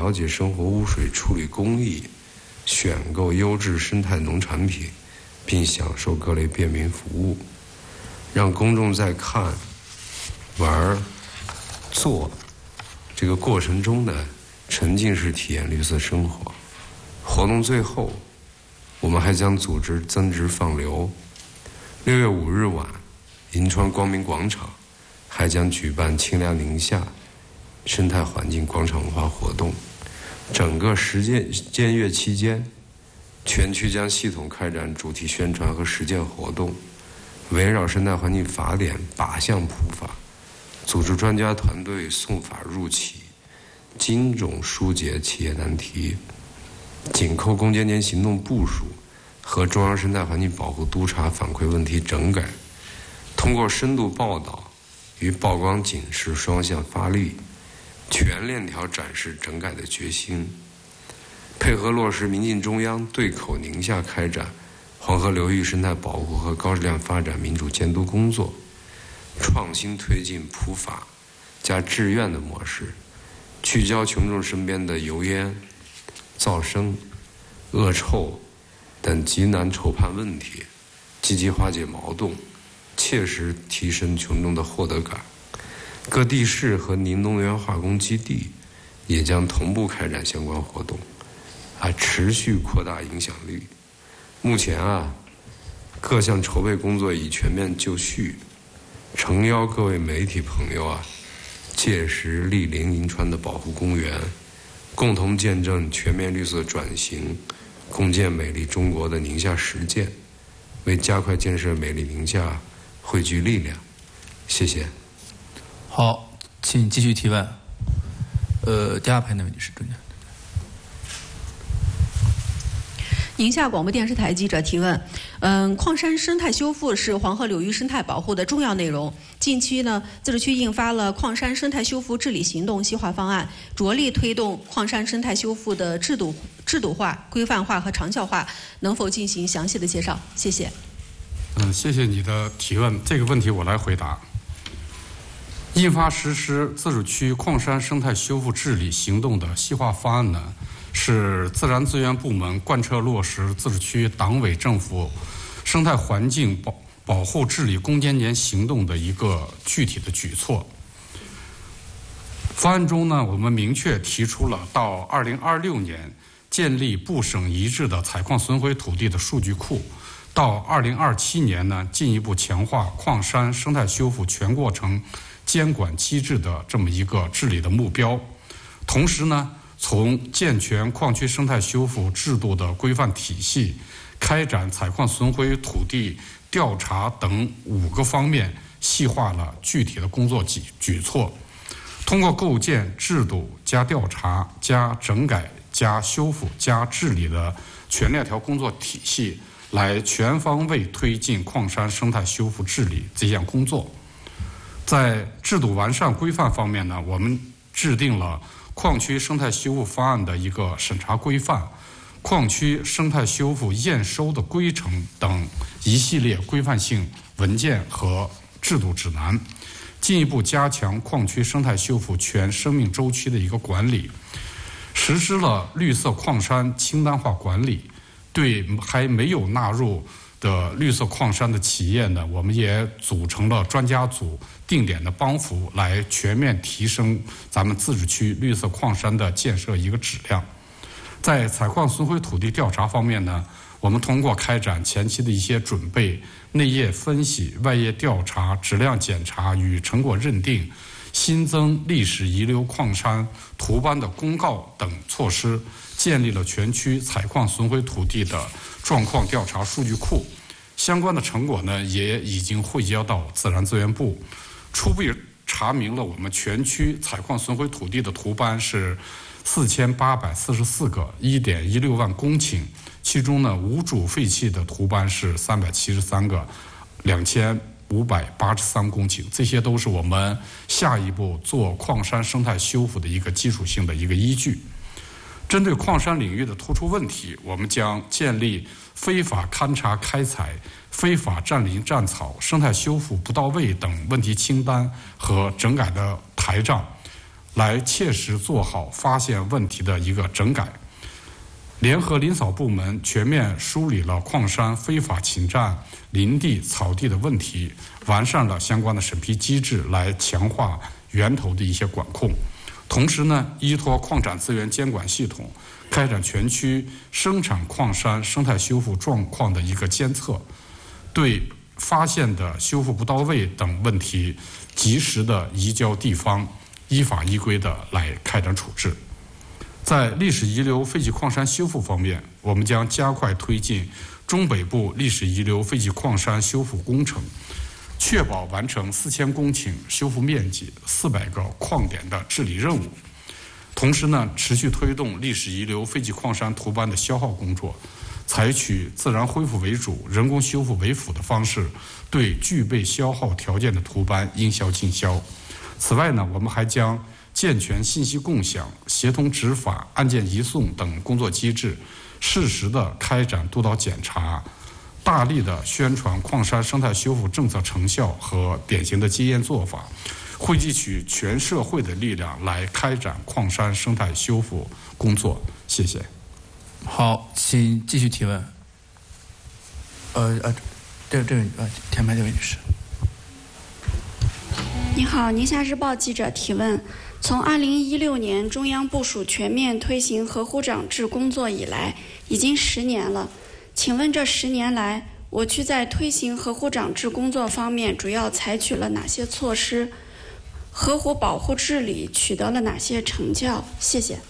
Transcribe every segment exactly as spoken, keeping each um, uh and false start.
了解生活污水处理工艺，选购优质生态农产品，并享受各类便民服务，让公众在看、玩、做这个过程中呢，沉浸式体验绿色生活。活动最后，我们还将组织增值放流。六月五日晚，银川光明广场还将举办清凉宁夏生态环境广场文化活动。整个实践建月期间，全区将系统开展主题宣传和实践活动，围绕生态环境法典靶向普法，组织专家团队送法入企，精准疏解企业难题，紧扣攻坚年行动部署和中央生态环境保护督察反馈问题整改，通过深度报道与曝光警示双向发力，全链条展示整改的决心，配合落实民进中央对口宁夏开展黄河流域生态保护和高质量发展民主监督工作，创新推进普法加志愿的模式，聚焦群众身边的油烟、噪声、恶臭等极难筹判问题，积极化解矛盾，切实提升群众的获得感。各地市和宁能源化工基地也将同步开展相关活动，还持续扩大影响力。目前啊，各项筹备工作已全面就绪，诚邀各位媒体朋友啊，届时莅临银川的保护公园，共同见证全面绿色转型、共建美丽中国的宁夏实践，为加快建设美丽宁夏汇聚力量。谢谢。 好，请继续提问。呃，第二排那位女士，中间。 宁夏广播电视台记者提问：嗯，矿山生态修复是黄河流域生态保护的重要内容。近期呢，自治区印发了矿山生态修复治理行动细化方案，着力推动矿山生态修复的制度制度化、规范化和长效化，能否进行详细的介绍？谢谢。 嗯，谢谢你的提问。这个问题我来回答。印发实施自治区矿山生态修复治理行动的细化方案呢，是自然资源部门贯彻落实自治区党委政府生态环境保保护治理攻坚年行动的一个具体的举措。方案中呢，我们明确提出了到二零二六年建立部省一致的采矿损毁土地的数据库，到二零二七年呢，进一步强化矿山生态修复全过程监管机制的这么一个治理的目标。同时呢，从健全矿区生态修复制度的规范体系，开展采矿损毁土地调查等五个方面，细化了具体的工作举举措。通过构建制度加调查加整改加修复加治理的全链条工作体系，来全方位推进矿山生态修复治理这项工作。在制度完善规范方面呢，我们制定了矿区生态修复方案的一个审查规范、矿区生态修复验收的规程等一系列规范性文件和制度指南，进一步加强矿区生态修复全生命周期的一个管理，实施了绿色矿山清单化管理。对还没有纳入的绿色矿山的企业呢，我们也组成了专家组，定点的帮扶，来全面提升咱们自治区绿色矿山的建设一个质量。在采矿损毁土地调查方面呢，我们通过开展前期的一些准备、内页分析、外页调查、质量检查与成果认定，新增历史遗留矿山图班的公告等措施，建立了全区采矿损毁土地的状况调查数据库。相关的成果呢，也已经汇交到自然资源部，初步查明了我们全区采矿损毁土地的图班是四千八百四十四个，一点一六万公顷，其中呢，无主废弃的图班是三百七十三个，两千五百八十三公顷，这些都是我们下一步做矿山生态修复的一个基础性的一个依据。针对矿山领域的突出问题，我们将建立非法勘察开采、非法占林占草、生态修复不到位等问题清单和整改的台账， 来切实做好发现问题的一个整改。联合林扫部门全面梳理了矿山非法侵占林地、草地的问题，完善了相关的审批机制，来强化源头的一些管控。同时呢，依托矿产资源监管系统，开展全区生产矿山生态修复状况的一个监测，对发现的修复不到位等问题，及时的移交地方，依法依规的来开展处置。在历史遗留废弃矿山修复方面，我们将加快推进中北部历史遗留废弃矿山修复工程，确保完成四千公顷修复面积、四百个矿点的治理任务。同时呢，持续推动历史遗留废弃矿山图班的消耗工作，采取自然恢复为主、人工修复为辅的方式，对具备消耗条件的图班应销尽销。此外呢，我们还将健全信息共享、协同执法、案件移送等工作机制，适时的开展督导检查，大力的宣传矿山生态修复政策成效和典型的经验做法，汇集起全社会的力量来开展矿山生态修复工作。谢谢。 好，请继续提问。呃呃，这这位呃，前排这位女士。 你好，宁夏日报记者提问：从二零一六年中央部署全面推行河湖长制工作以来，已经十年了。请问这十年来，我区在推行河湖长制工作方面主要采取了哪些措施？河湖保护治理取得了哪些成效？谢谢。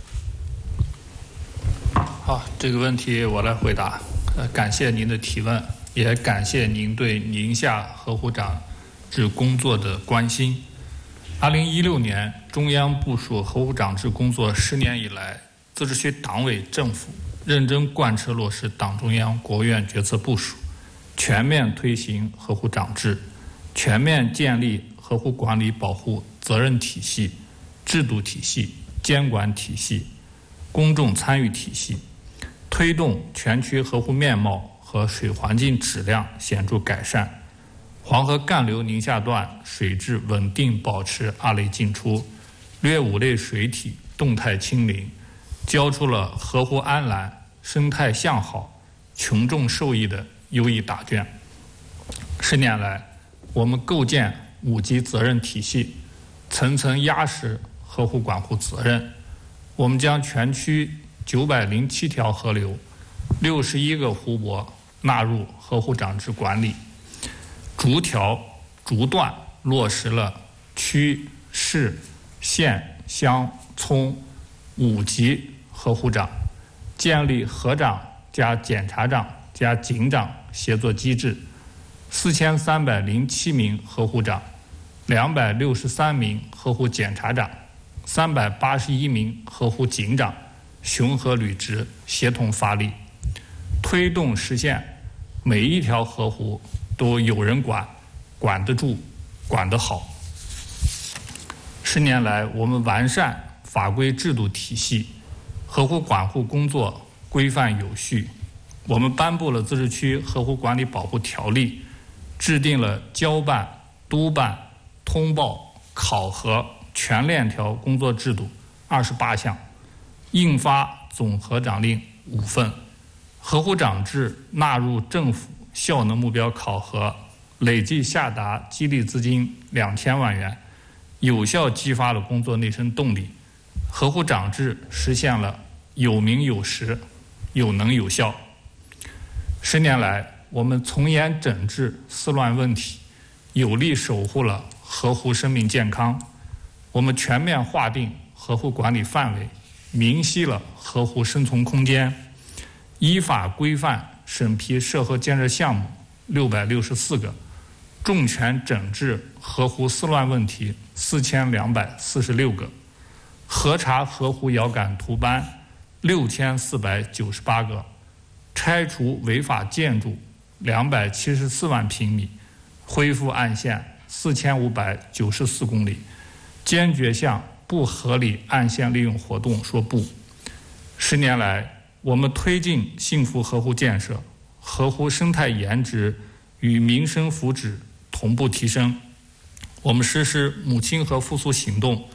好，这个问题我来回答。呃，感谢您的提问，也感谢您对宁夏河湖长制工作的关心。二零一六年，中央部署河湖长制工作十年以来，自治区党委政府认真贯彻落实党中央、国务院决策部署，全面推行河湖长制，全面建立河湖管理保护责任体系、制度体系、监管体系、公众参与体系，推动全区河湖面貌和水环境质量显著改善。黄河干流宁夏段水质稳定保持二类进出，略五类水体动态清零，交出了河湖安澜、生态向好、群众受益的优异答卷。十年来，我们构建五级责任体系，层层压实河湖管护责任。我们将全区九百零七条河流、六十一个湖泊纳入河湖长制管理，逐条逐段落实了区、市、县、乡、村五级河湖长，建立河长加检察长加警长协作机制，四千三百零七名河湖长，两百六十三名河湖检察长，三百八十一名河湖警长巡河履职，协同发力，推动实现每一条河湖都有人管，管得住，管得好。十年来，我们完善法规制度体系，河湖管护工作规范有序。我们颁布了自治区河湖管理保护条例，制定了交办、督办、通报、考核全链条工作制度二十八项，印发总河长令五份。河湖长制纳入政府效能目标考核，累计下达激励资金两千万元，有效激发了工作内生动力。河湖长制实现了有名有实、有能有效。十年来，我们从严整治丝乱问题，有力守护了河湖生命健康。我们全面划定河湖管理范围，明晰了河湖生存空间，依法规范审批涉河建设项目六百六十四个，重拳整治河湖丝乱问题四千两百四十六个，核查河湖遥感图班六千四百九十八个，拆除违法建筑两百七十四万平米，恢复岸线四千五百九十四公里，坚决向不合理岸线利用活动说不。十年来，我们推进幸福河湖建设，河湖生态颜值与民生福祉同步提升。我们实施母亲河复苏行动，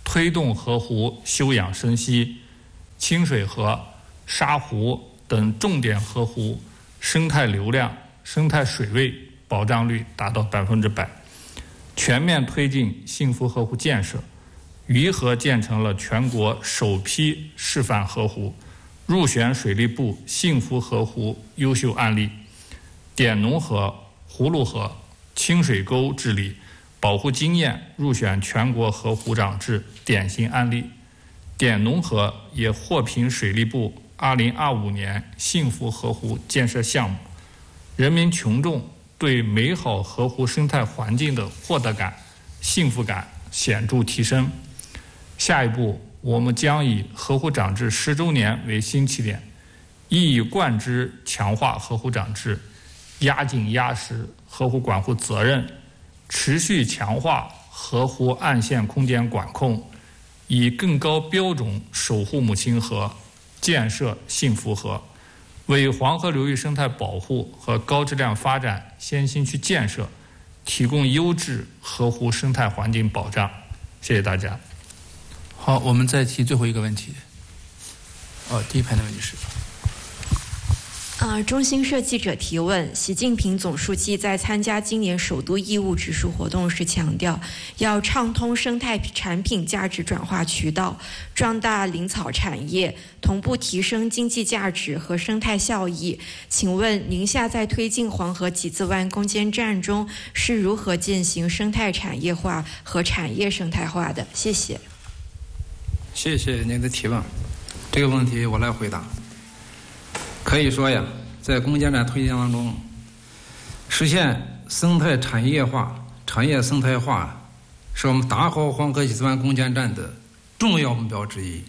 推动河湖休养生息，清水河、沙湖等重点河湖生态流量、生态水位保障率达到百分之百，全面推进幸福河湖建设。余河建成了全国首批示范河湖，入选水利部幸福河湖优秀案例。点农河、葫芦河、清水沟治理保护经验入选全国河湖长制典型案例。点农河也获评水利部二零二五年幸福河湖建设项目，人民群众对美好河湖生态环境的获得感、幸福感显著提升。下一步，我们将以河湖长制十周年为新起点，一以贯之强化河湖长制，压紧压实河湖管护责任，持续强化河湖岸线空间管控，以更高标准守护母亲河，建设幸福河，为黄河流域生态保护和高质量发展先行区建设提供优质河湖生态环境保障。谢谢大家。 好，我们再提最后一个问题。哦，第一排那位女士。 呃，中新社记者提问：习近平总书记在参加今年首都义乌植树活动时强调，要畅通生态产品价值转化渠道，壮大林草产业，同步提升经济价值和生态效益。请问宁夏在推进黄河集资湾攻坚战中是如何进行生态产业化和产业生态化的？谢谢。 谢谢您的提问，这个问题我来回答。可以说呀，在攻坚战推进当中，实现生态产业化、产业生态化，是我们打好黄河集资湾攻坚战的重要目标之一。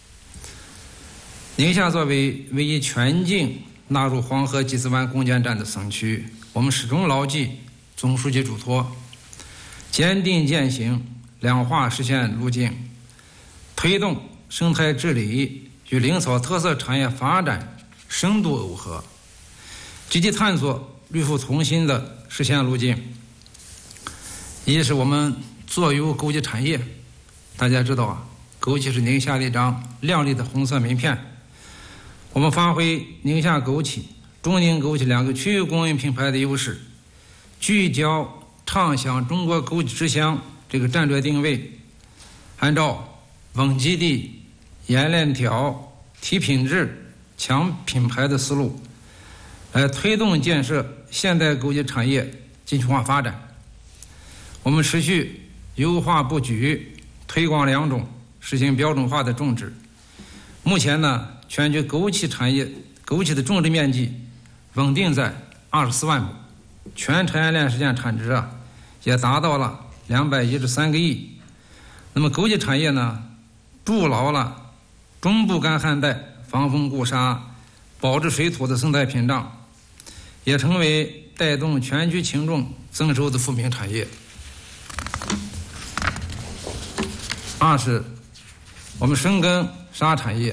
宁夏作为唯一全境纳入黄河集资湾攻坚战的省区，我们始终牢记总书记嘱托，坚定践行两化实现路径，推动生态治理与林草特色产业发展深度耦合，积极探索绿富同心的实现路径。一是我们坐拥枸杞产业，大家知道啊，枸杞是宁夏的一张亮丽的红色名片。我们发挥宁夏枸杞、中宁枸杞两个区域供应品牌的优势，聚焦畅享中国枸杞之乡这个战略定位，按照稳基地、严链条、提品质、强品牌的思路，来推动建设现代枸杞产业集群化发展。我们持续优化布局，推广良种，实行标准化的种植。目前呢，全局枸杞产业枸杞的种植面积稳定在二十四万亩，全产业链实现产值啊，也达到了两百一十三个亿。那么枸杞产业呢，筑牢了中部干旱带防风固沙、保质水土的生态屏障，也成为带动全区群众增收的扶贫产业。二是我们深耕沙产业，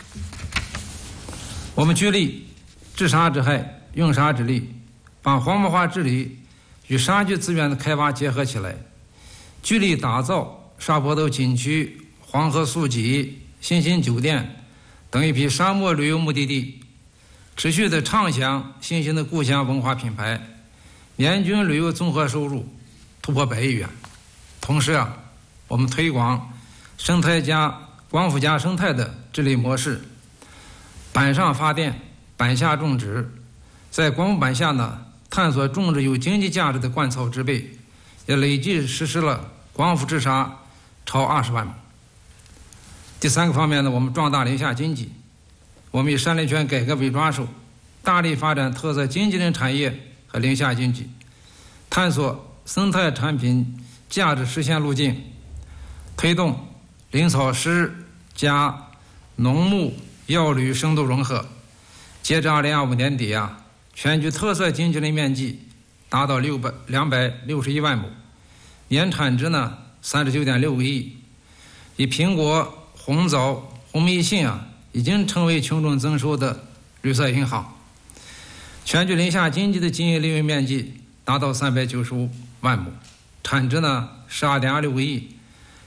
我们聚力治沙治害、用沙治理，把黄木化治理与沙区资源的开发结合起来，聚力打造沙坡头景区、黄河宿集、新兴酒店等一批沙漠旅游目的地，持续的畅享新兴的故乡文化品牌，年均旅游综合收入突破百亿元。同时啊，我们推广生态加光伏加生态的治理模式，板上发电，板下种植，在光伏板下呢，探索种植有经济价值的灌草植被，也累计实施了光伏治沙超二十万亩。第三个方面呢，我们壮大宁夏经济，我们以山林权改革为抓手，大力发展特色经济型产业和宁夏经济，探索生态产品价值实现路径，推动林草湿加农牧药旅深度融合。截至二零二五年底啊，全局特色经济类面积达到六百两百六十一万亩，年产值呢三十九点六个亿。以苹果、红枣、红米杏啊，已经成为群众增收的绿色银行。全局宁夏经济的经营利润面积达到三百九十五万亩，产值呢十二点二六个亿，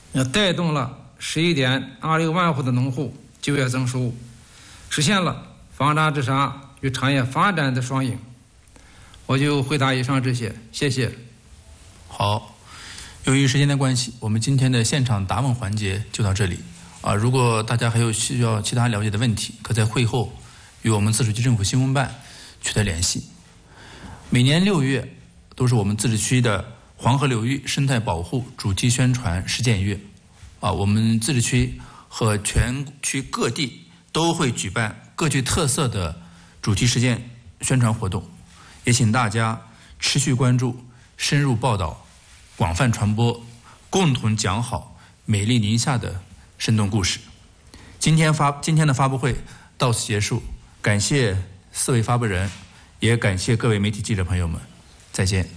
也带动了十一点二六万户的农户就业增收，实现了房产自杀与产业发展的双赢。我就回答以上这些，谢谢。 好，由于时间的关系，我们今天的现场答问环节就到这里啊。如果大家还有需要其他了解的问题，可在会后与我们自治区政府新闻办取得联系。每年六月都是我们自治区的黄河流域生态保护主题宣传实践月啊，我们自治区和全区各地都会举办各具特色的主题实践宣传活动，也请大家持续关注、深入报道、广泛传播，共同讲好美丽宁夏的生动故事。今天发今天的发布会到此结束，感谢四位发布人，也感谢各位媒体记者朋友们，再见。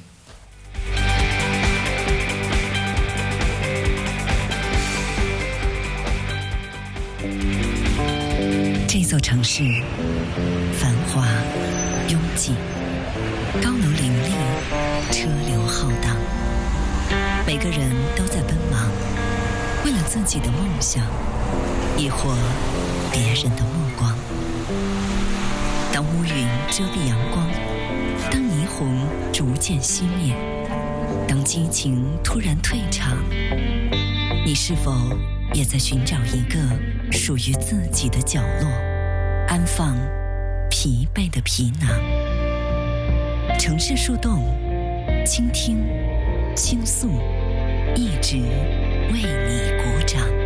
这座城市繁华拥挤，高楼林立，车流浩荡，每个人都在奔忙，为了自己的梦想，亦或别人的目光。当乌云遮蔽阳光，当霓虹逐渐熄灭，当激情突然退场，你是否也在寻找一个属于自己的角落，安放疲惫的皮囊？城市树洞，倾听，倾诉，一直为你鼓掌。